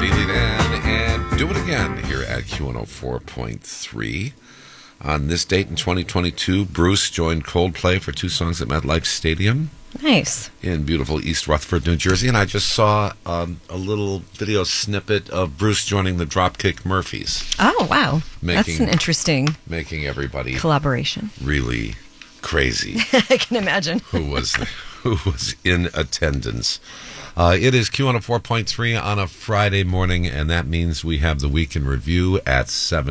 Steely Dan and Do It Again here at Q104.3. On this date in 2022, Bruce joined Coldplay for 2 songs at MetLife Stadium. Nice. In beautiful East Rutherford, New Jersey. And I just saw a little video snippet of Bruce joining the Dropkick Murphys. Oh, wow. That's an interesting making everybody collaboration. Really crazy. I can imagine. who was in attendance. It is Q104.3 on a Friday morning, and that means we have the Week in Review at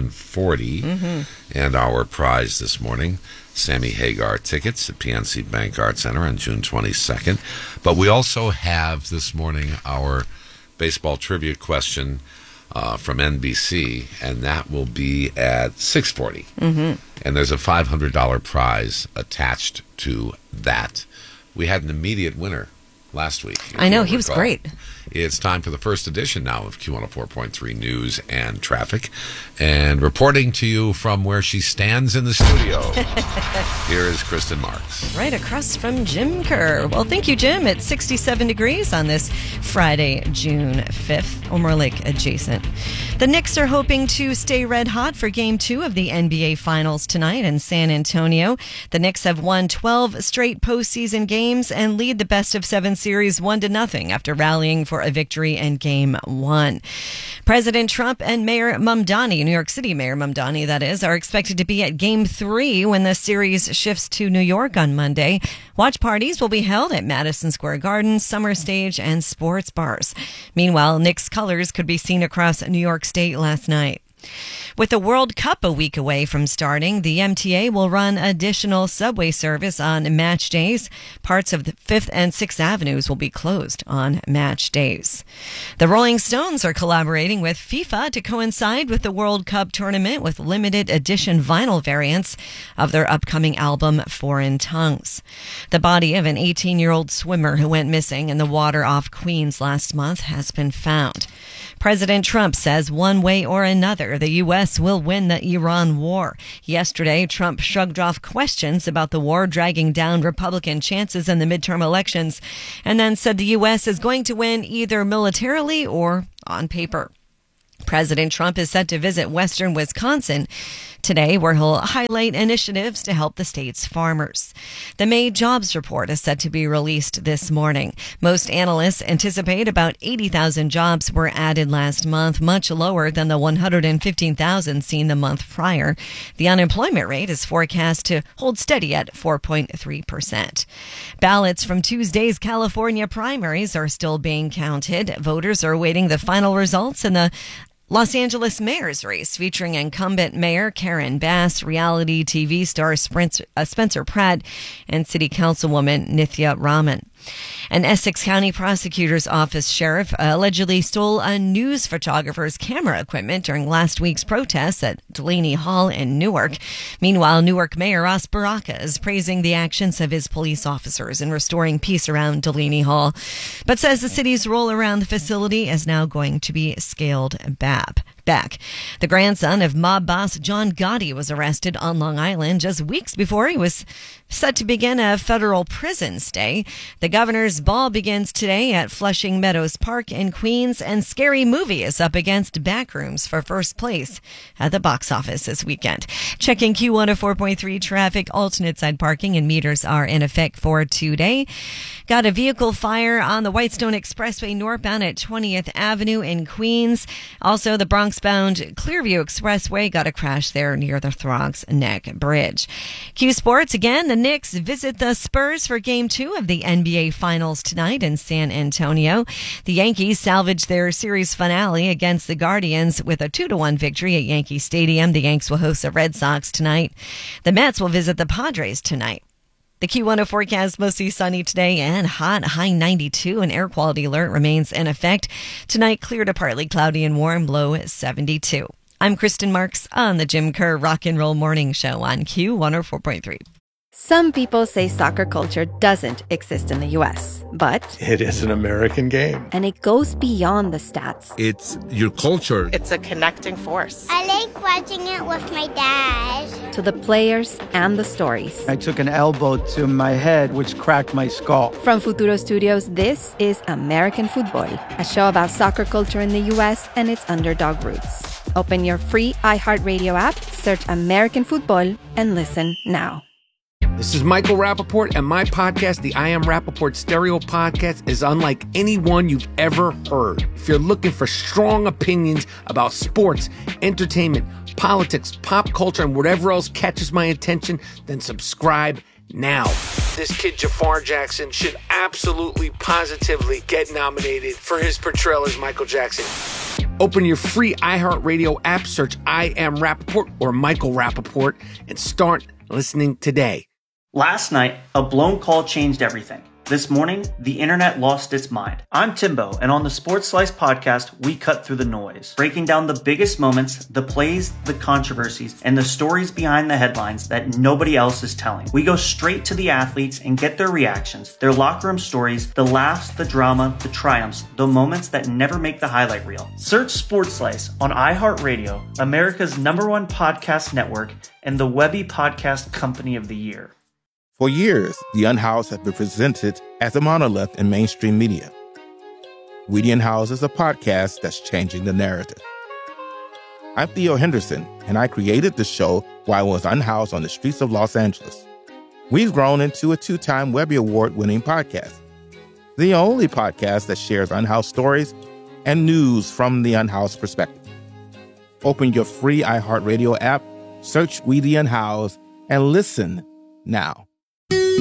7:40. And our prize this morning, Sammy Hagar tickets at PNC Bank Art Center on June 22nd. But we also have this morning our baseball trivia question from NBC, and that will be at 6:40. And there's a $500 prize attached to that. We had an immediate winner last week. I know, he was great. It's time for the first edition now of Q104.3 News and Traffic. And reporting to you from where she stands in the studio, here is Kristen Marks. Right across from Jim Kerr. Well, thank you, Jim. It's 67 degrees on this Friday, June 5th, Omaha Lake adjacent. The Knicks are hoping to stay red hot for Game 2 of the NBA Finals tonight in San Antonio. The Knicks have won 12 straight postseason games and lead the best-of-7 series 1-0 after rallying for a victory in Game 1. President Trump and Mayor Mamdani, New York City Mayor Mamdani, that is, are expected to be at Game 3 when the series shifts to New York on Monday. Watch parties will be held at Madison Square Garden, Summer Stage, and sports bars. Meanwhile, Knicks colors could be seen across New York State last night. With the World Cup a week away from starting, the MTA will run additional subway service on match days. Parts of the 5th and 6th Avenues will be closed on match days. The Rolling Stones are collaborating with FIFA to coincide with the World Cup tournament with limited edition vinyl variants of their upcoming album, Foreign Tongues. The body of an 18-year-old swimmer who went missing in the water off Queens last month has been found. President Trump says one way or another, the U.S. will win the Iran war. Yesterday, Trump shrugged off questions about the war dragging down Republican chances in the midterm elections, and then said the U.S. is going to win either militarily or on paper. President Trump is set to visit western Wisconsin today, where he'll highlight initiatives to help the state's farmers. The May jobs report is set to be released this morning. Most analysts anticipate about 80,000 jobs were added last month, much lower than the 115,000 seen the month prior. The unemployment rate is forecast to hold steady at 4.3%. Ballots from Tuesday's California primaries are still being counted. Voters are awaiting the final results in the Los Angeles mayor's race, featuring incumbent Mayor Karen Bass, reality TV star Spencer Pratt, and City Councilwoman Nithya Raman. An Essex County Prosecutor's Office sheriff allegedly stole a news photographer's camera equipment during last week's protests at Delaney Hall in Newark. Meanwhile, Newark Mayor Ross Baraka is praising the actions of his police officers in restoring peace around Delaney Hall, but says the city's role around the facility is now going to be scaled back. The grandson of mob boss John Gotti was arrested on Long Island just weeks before he was set to begin a federal prison stay. The governor's ball begins today at Flushing Meadows Park in Queens, and Scary Movie is up against Backrooms for first place at the box office this weekend. Checking Q104.3 traffic, alternate side parking and meters are in effect for today. Got a vehicle fire on the Whitestone Expressway northbound at 20th Avenue in Queens. Also, the Bronx-bound Clearview Expressway got a crash there near the Throgs Neck Bridge. Q Sports, again, the Knicks visit the Spurs for Game 2 of the NBA Finals tonight in San Antonio. The Yankees salvaged their series finale against the Guardians with a 2-1 victory at Yankee Stadium. The Yanks will host the Red Sox tonight. The Mets will visit the Padres tonight. The Q1 forecast, mostly sunny today and hot, high 92. An air quality alert remains in effect. Tonight, clear to partly cloudy and warm, low 72. I'm Kristen Marks on the Jim Kerr Rock and Roll Morning Show on Q104.3. Some people say soccer culture doesn't exist in the U.S., but it is an American game. And it goes beyond the stats. It's your culture. It's a connecting force. I like watching it with my dad. To the players and the stories. I took an elbow to my head, which cracked my skull. From Futuro Studios, this is American Football, a show about soccer culture in the U.S. and its underdog roots. Open your free iHeartRadio app, search American Football, and listen now. This is Michael Rappaport, and my podcast, the I Am Rappaport Stereo Podcast, is unlike any one you've ever heard. If you're looking for strong opinions about sports, entertainment, politics, pop culture, and whatever else catches my attention, then subscribe now. This kid, Jafar Jackson, should absolutely, positively get nominated for his portrayal as Michael Jackson. Open your free iHeartRadio app, search I Am Rappaport or Michael Rappaport, and start listening today. Last night, a blown call changed everything. This morning, the internet lost its mind. I'm Timbo, and on the Sports Slice podcast, we cut through the noise, breaking down the biggest moments, the plays, the controversies, and the stories behind the headlines that nobody else is telling. We go straight to the athletes and get their reactions, their locker room stories, the laughs, the drama, the triumphs, the moments that never make the highlight reel. Search Sports Slice on iHeartRadio, America's #1 podcast network, and the Webby Podcast Company of the Year. For years, The Unhoused has been presented as a monolith in mainstream media. We the Unhoused is a podcast that's changing the narrative. I'm Theo Henderson, and I created the show while I was unhoused on the streets of Los Angeles. We've grown into a 2-time Webby Award-winning podcast, the only podcast that shares unhoused stories and news from the unhoused perspective. Open your free iHeartRadio app, search We the Unhoused, and listen now.